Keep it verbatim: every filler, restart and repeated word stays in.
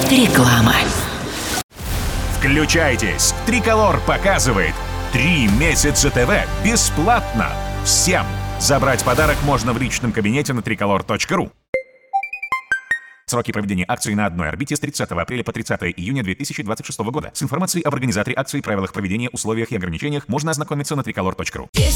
Реклама. Включайтесь! Триколор показывает три месяца ТВ бесплатно. Всем! Забрать подарок можно в личном кабинете на триколор точка ру. Сроки проведения акции на одной орбите с тридцатого апреля по тридцатое июня две тысячи двадцать шестого года. С информацией об организаторе акции, правилах проведения, условиях и ограничениях можно ознакомиться на триколор точка ру.